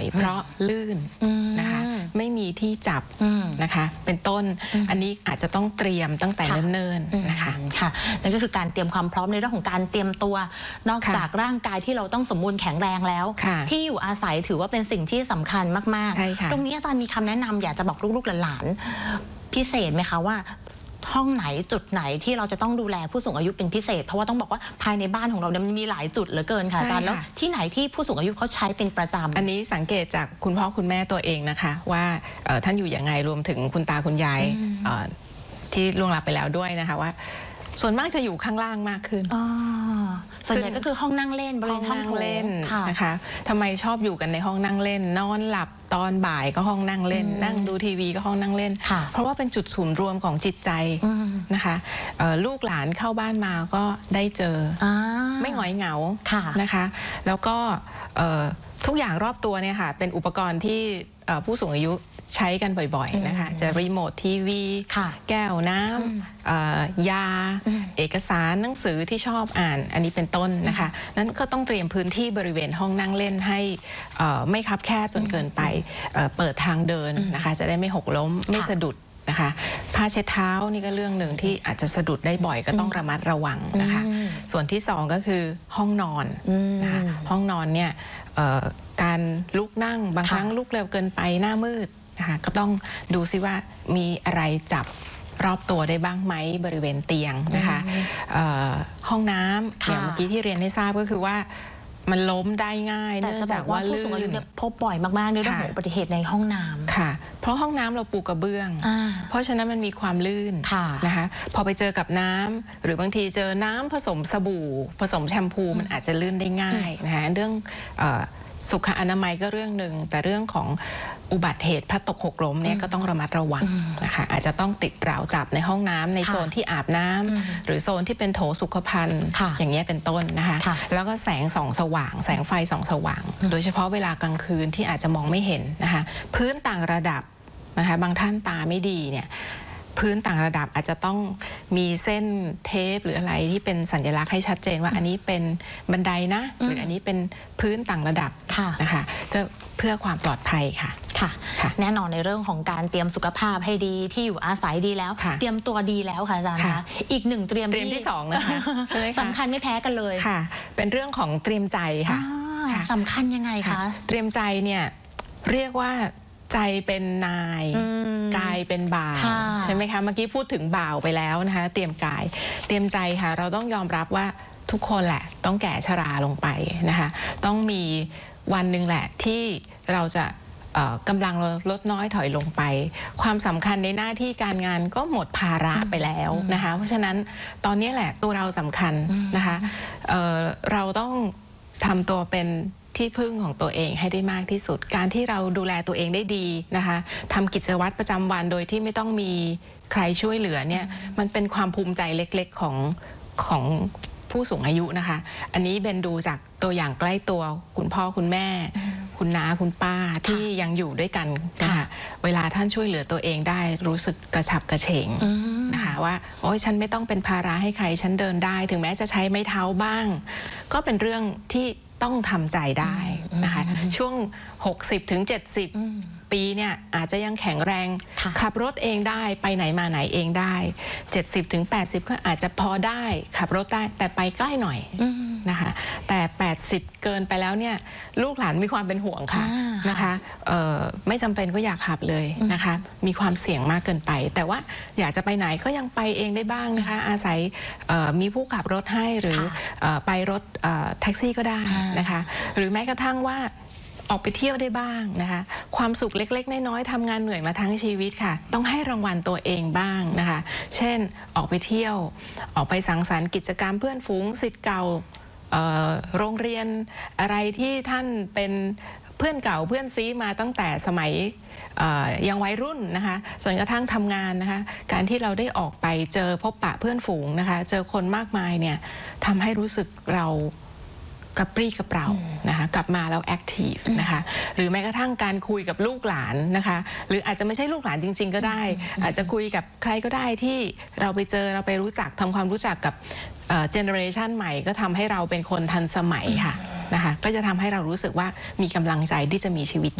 เพราะลื่นนะคะไม่มีที่จับนะคะเป็นต้นอันนี้อาจจะต้องเตรียมตั้งแต่เนิ่นๆนะคะค่ะนั่นก็คือการเตรียมความพร้อมในเรื่องของการเตรียมตัวนอกจากร่างกายที่เราต้องสมบูรณ์แข็งแรงแล้วที่อยู่อาศัยถือว่าเป็นสิ่งที่สำคัญมากๆตรงนี้อาจารย์มีคำแนะนำอยากจะบอกลูกๆหลานๆพิเศษไหมคะว่าห้องไหนจุดไหนที่เราจะต้องดูแลผู้สูงอายุเป็นพิเศษเพราะว่าต้องบอกว่าภายในบ้านของเราเนี่ยมันมีหลายจุดเหลือเกินค่ะอาจารย์แล้วที่ไหนที่ผู้สูงอายุเขาใช้เป็นประจำอันนี้สังเกตจากคุณพ่อคุณแม่ตัวเองนะคะว่าท่านอยู่อย่างไงรวมถึงคุณตาคุณยายที่ล่วงลับไปแล้วด้วยนะคะว่าส่วนมากจะอยู่ข้างล่างมากขึ้นส่วนใหญ่ก็คือห้องนั่งเล่นบริเวณห้องเล่นนะคะทำไมชอบอยู่กันในห้องนั่งเล่นนอนหลับตอนบ่ายก็ห้องนั่งเล่นนั่งดูทีวีก็ห้องนั่งเล่นเพราะว่าเป็นจุดศูนย์รวมของจิตใจนะคะลูกหลานเข้าบ้านมาก็ได้เจอไม่หงอยเหงานะคะแล้วก็ทุกอย่างรอบตัวเนี่ยค่ะเป็นอุปกรณ์ที่ผู้สูงอายุใช้กันบ่อยๆนะคะจะรีโมททีวีแก้วน้ำยาเอกสารหนังสือที่ชอบอ่านอันนี้เป็นต้นนะคะนั้นก็ต้องเตรียมพื้นที่บริเวณห้องนั่งเล่นให้ไม่คับแคบจนเกินไปเปิดทางเดินนะคะจะได้ไม่หกล้มไม่สะดุดนะคะผ้าเช็ดเท้านี่ก็เรื่องหนึ่งที่อาจจะสะดุดได้บ่อยก็ต้องระมัดระวังนะคะส่วนที่สองก็คือห้องนอนนะคะห้องนอนเนี่ยการลุกนั่งบางครั้งลุกเร็วเกินไปหน้ามืดนะคะก็ต้องดูซิว่ามีอะไรจับรอบตัวได้บ้างไหมบริเวณเตียงนะคะห้องน้ำอย่างเมื่อกี้ที่เรียนให้ทราบก็คือว่ามันล้มได้ง่ายเนื่องจากว่าลื่นพบบ่อยมากๆในเรื่องของอุบัติเหตุในห้องน้ำค่ะเพราะห้องน้ำเราปูกระเบื้องเพราะฉะนั้นมันมีความลื่นนะคะพอไปเจอกับน้ำหรือบางทีเจอน้ำผสมสบู่ผสมแชมพูมันอาจจะลื่นได้ง่ายนะคะเรื่องสุขอนามัยก็เรื่องหนึ่งแต่เรื่องของอุบัติเหตุพลัดตกหกล้มเนี่ยก็ต้องระมัดระวังนะคะอาจจะต้องติดราวจับในห้องน้ำในโซนที่อาบน้ำหรือโซนที่เป็นโถสุขภัณฑ์อย่างเงี้ยเป็นต้นนะคะแล้วก็แสงส่องสว่างแสงไฟส่องสว่างโดยเฉพาะเวลากลางคืนที่อาจจะมองไม่เห็นนะคะพื้นต่างระดับนะคะบางท่านตาไม่ดีเนี่ยพื้นต่างระดับอาจจะต้องมีเส้นเทปหรืออะไรที่เป็นสัญลักษณ์ให้ชัดเจนว่าอันนี้เป็นบันไดนะหรืออันนี้เป็นพื้นต่างระดับนะคะก็เพื่อความปลอดภัยค่ะแน่นอนในเรื่องของการเตรียมสุขภาพให้ดีที่อยู่อาศัยดีแล้วเตรียมตัวดีแล้วค่ะอาจารย์คะอีกหนึ่งเตรียมที่สองนะคะสำคัญไม่แพ้กันเลยค่ะเป็นเรื่องของเตรียมใจค่ะสำคัญยังไงคะเตรียมใจเนี่ยเรียกว่าใจเป็นนายกายเป็นบ่าวใช่ไหมคะเมื่อกี้พูดถึงบ่าวไปแล้วนะคะเตรียมกายเตรียมใจค่ะเราต้องยอมรับว่าทุกคนแหละต้องแก่ชราลงไปนะคะต้องมีวันหนึ่งแหละที่เราจะกำลังลดน้อยถอยลงไปความสำคัญในหน้าที่การงานก็หมดภาระไปแล้วนะคะเพราะฉะนั้นตอนนี้แหละตัวเราสำคัญนะคะเราต้องทำตัวเป็นที่พึ่งของตัวเองให้ได้มากที่สุดการที่เราดูแลตัวเองได้ดีนะคะทำกิจวัตรประจำวันโดยที่ไม่ต้องมีใครช่วยเหลือเนี่ยมันเป็นความภูมิใจเล็กๆของผู้สูงอายุนะคะอันนี้เบนดูจากตัวอย่างใกล้ตัวคุณพ่อคุณแม่คุณน้าคุณป้าที่ยังอยู่ด้วยกันนะคะเวลาท่านช่วยเหลือตัวเองได้รู้สึกกระฉับกระเฉงนะคะว่าโอ้ยฉันไม่ต้องเป็นภาระให้ใครฉันเดินได้ถึงแม้จะใช้ไม้เท้าบ้างก็เป็นเรื่องที่ต้องทำใจได้นะคะช่วง 60-70 ปีเนี่ยอาจจะยังแข็งแรงขับรถเองได้ไปไหนมาไหนเองได้ 70-80 ก็อาจจะพอได้ขับรถได้แต่ไปใกล้หน่อยนะคะแต่80เกินไปแล้วเนี่ยลูกหลานมีความเป็นห่วงค่ะนะคะไม่จำเป็นก็อยากขับเลยนะคะมีความเสี่ยงมากเกินไปแต่ว่าอยากจะไปไหนก็ยังไปเองได้บ้างนะคะอาศัยมีผู้ขับรถให้หรือไปรถแท็กซี่ก็ได้นะคะหรือแม้กระทั่งว่าออกไปเที่ยวได้บ้างนะคะความสุขเล็กๆน้อยๆทำงานเหนื่อยมาทั้งชีวิตค่ะต้องให้รางวัลตัวเองบ้างนะคะเช่นออกไปเที่ยวออกไปสังสรรค์กิจกรรมเพื่อนฝูงศิษย์เก่าโรงเรียนอะไรที่ท่านเป็นเพื่อนเก่าเพื่อนซีมาตั้งแต่สมัยยังวัยรุ่นนะคะจนกระทั่งทำงานนะคะการที่เราได้ออกไปเจอพบปะเพื่อนฝูงนะคะเจอคนมากมายเนี่ยทำให้รู้สึกเรากระปรี้กระเปร่านะคะกลับมาแล้วแอคทีฟนะคะหรือแม้กระทั่งการคุยกับลูกหลานนะคะหรืออาจจะไม่ใช่ลูกหลานจริงๆก็ได้อาจจะคุยกับใครก็ได้ที่เราไปเจอเราไปรู้จักทำความรู้จักกับเจเนอเรชันใหม่ก็ทำให้เราเป็นคนทันสมัยค่ะนะคะก็จะทำให้เรารู้สึกว่ามีกำลังใจที่จะมีชีวิต